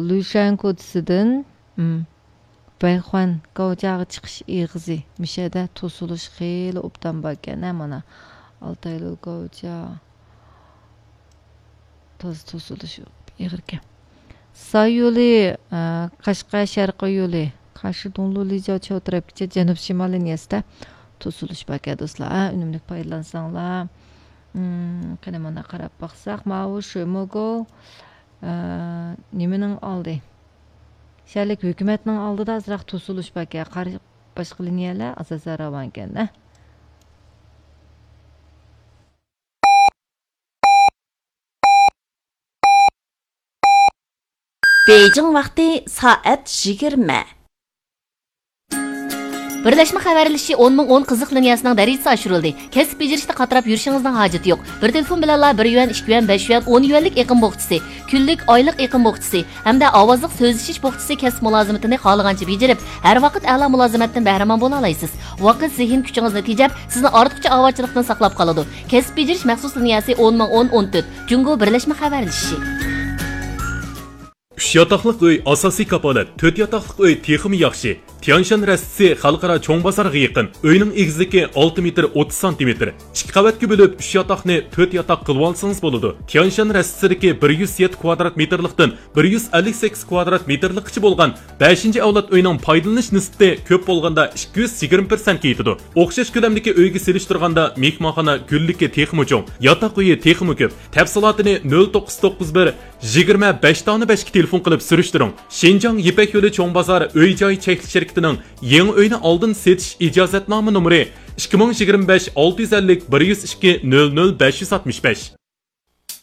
Lushan ko'chasidan Bayxon Gavjag'i chiqish eg'izi mishada to'silish xeyli obdan bor ekan. Mana Altaylı Gavja to'silish eg'ir ekan. Sağ yo'li Qashqa sharqiy yo'li Qarshi Donlulija Chavtarabgacha janub shimol liniyasida to'silish bor ekan do'stlar. Unumli foydalansanglar. Qani mana qarab baqsaq, mana shu Mogol nimaning oldi? Şəhərlik hökumətinin aldida azraq to'silish bor ekan. Boshqa liniyalar asosan ravon ekan. Beijing vaqti soat 20. Birleşme xabarlashi 10.010 qiziq liniyasining darajasi oshirildi. Kesib bejirishda qatirab yurishingizning hojati yo'q. Bir telefon bilanla 1 yuan, 2 yuan, 5 yuan, 10 yuanlik eqim bo'xchisi, kunlik, oylik eqim bo'xchisi hamda ovozliq so'zlashish bo'xchisi kasb mulozimatini xohlagancha bejirib, har vaqt a'lo mulozimatdan bahramon bo'la olasiz. Vaqt zehn kuchingizni tejab, sizni ortiqcha ovochchilikdan saqlab qoladi. Kesib bejirish maxsus liniyasi 10.010 Jungo birlashma xabarlashi. 3 yotoqliq uy asosiy kapolat, 4 yotoqliq uy texmi yaxshi. Tianshan rastisi xalqaro cho'ng bozorga yaqin. Uyning egizligi 6 metr 30 cm. 2 qavatga bo'lib 3 yotoqni 4 yotoq qilib olsangiz bo'ladi. Tianshan rastisidagi 107 kvadrat metrlikdan 158 kvadrat metrlikcha bo'lgan 5-avlod uyning foydalanish nisbati ko'p bo'lganda 220% ga yetadi. O'xshash ko'lamdagi uyga selishtirganda mehmonxona gullikka texmi cho'ng, yotoq uyi texmi ko'p. Tafsilotini 0991 25 dona 5 telefon qilib surishtiring. Shenjang Yipak yo'li cho'ng bozor uy-joy cheklik shirkatining yangi uyni oldin setish ijozatnoma nomeri 2025 650 102 00 565.